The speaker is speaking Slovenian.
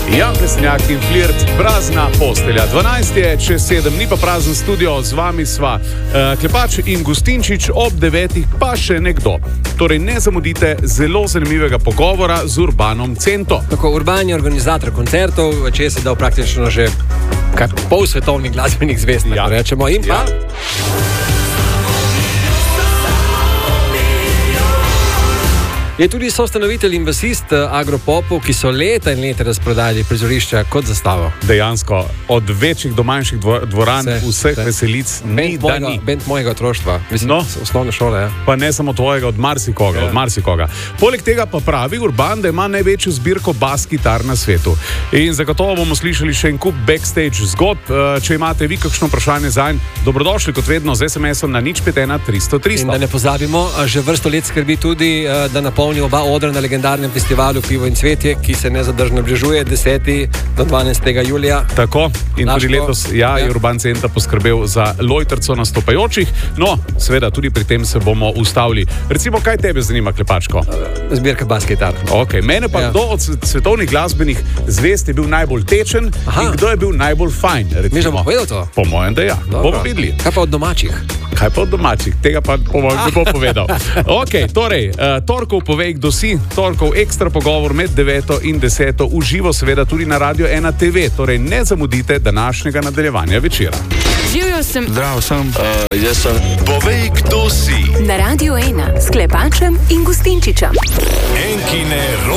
Jan Plestenjak in Flirt, prazna postelja. 12 je, čez 7, ni pa prazen studio, z vami sva Klepač in Gustinčič, ob 9 pa še nekdo. Torej ne zamudite zelo zanimivega pogovora z Urbanom Cento. Tako, Urban je organizator koncertov, če se dal praktično že pol svetovnih glasbenih zvezd, tako rečemo. In pa... Je tudi soustanovitelj in basist Agropopov, ki so leta in leta razprodali prizorišča kot Zastavo. Dejansko, od večjih do manjših dvoran, vseh veselic, ni da ni. Bend mojega otroštva, mislim, osnovne šole. Ja. Pa ne samo tvojega, od marsikoga. Poleg tega pa pravi Urban, da ima največjo zbirko bas kitar na svetu. In zagotovo bomo slišali še en kup backstage zgodb. Če imate vi kakšno vprašanje zanj, dobrodošli kot vedno z SMS-om na 051 300 300. In da ne pozabimo, že vrsto let skrbi tudi, da napolni oba odra na legendarnem festivalu Pivo in cvetje, ki se nezadržno bližuje 10. do 12. julija. Tako, in tudi letos je Urban Centa poskrbel za lojtrco nastopajočih. No, seveda, tudi pri tem se bomo ustavili. Recimo, kaj tebe zanima, Klepačko? Zbirka bas kitar. Ok, mene pa kdo od svetovnih glasbenih zvezd je bil najbolj tečen in kdo je bil najbolj fajn? Mi že bomo povedali to? Po mojem, da ja. Bomo videli. Kaj pa od domačih? Kaj pa od domačih? Tega pa po mojem ne bo povedal. Ok, torej, torkov povej, kdo si. Torkov ekstra pogovor med 9 in 10 uživo seveda tudi na Radio 1 TV. Torej ne zamudite današnjega nadaljevanja večera. Živjo sem. Zdravo sem. Jaz sem. Povej, kdo si. Na Radio 1 s Klepačem in Gustinčičem. Enkine